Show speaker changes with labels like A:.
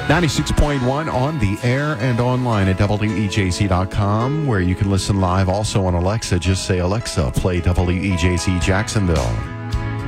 A: 96.1 on the air and online at WEJC.com, where you can listen live also on Alexa. Just say, Alexa, play WEJC Jacksonville.